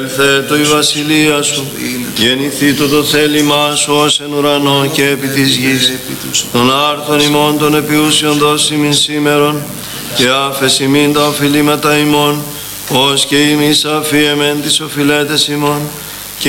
Ελθέτω η βασιλεία σου, γεννηθήτω το θέλημά σου ως εν ουρανό και επί της γης. Των άρθων ημών των επιούσιων δώσιμην σήμερον και άφεση μην τα οφειλήματα ημών, ως και εμείς αφίεμεν τις οφειλέτες ημών.